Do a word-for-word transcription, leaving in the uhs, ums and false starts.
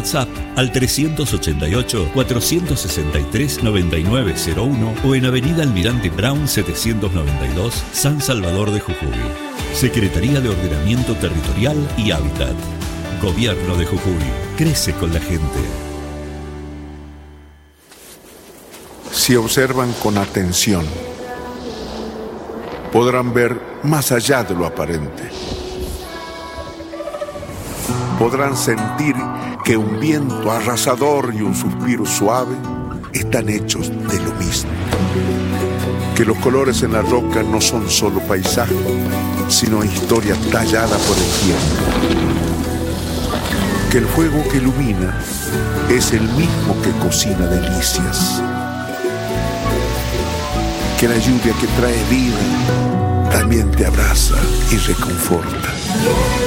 WhatsApp al trescientos ochenta y ocho, cuatrocientos sesenta y tres, noventa y nueve cero uno o en Avenida Almirante Brown setecientos noventa y dos, San Salvador de Jujuy. Secretaría de Ordenamiento Territorial y Hábitat. Gobierno de Jujuy. Crece con la gente. Si observan con atención, podrán ver más allá de lo aparente. Podrán sentir que un viento arrasador y un suspiro suave están hechos de lo mismo. Que los colores en la roca no son solo paisaje, sino historia tallada por el tiempo. Que el fuego que ilumina es el mismo que cocina delicias. Que la lluvia que trae vida también te abraza y reconforta.